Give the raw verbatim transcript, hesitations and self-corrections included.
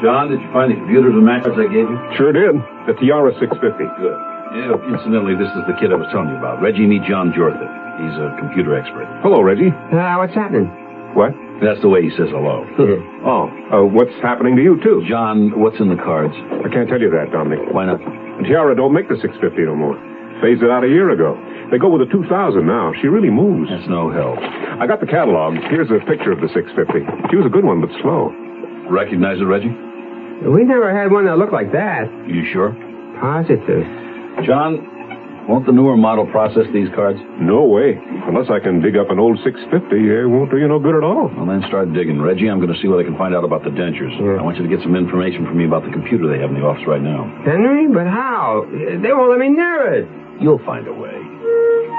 John, did you find the computers and matches I gave you? Sure did. The Tiara six fifty. Good. Yeah, incidentally, this is the kid I was telling you about. Reggie, meet John Jortha. He's a computer expert. Hello, Reggie. Uh, what's happening? What? That's the way he says hello. Oh, uh, what's happening to you, too? John, what's in the cards? I can't tell you that, Dominic. Why not? Tiara don't make the six fifty no more. Phased it out a year ago. They go with the two thousand now. She really moves. That's no help. I got the catalog. Here's a picture of the six fifty. She was a good one, but slow. Recognize it, Reggie? We never had one that looked like that. You sure? Positive. John, won't the newer model process these cards? No way. Unless I can dig up an old six fifty, it won't do you no good at all. Well, then start digging. Reggie, I'm going to see what I can find out about the dentures. Yeah. I want you to get some information from me about the computer they have in the office right now. Henry? But how? They won't let me near it. You'll find a way.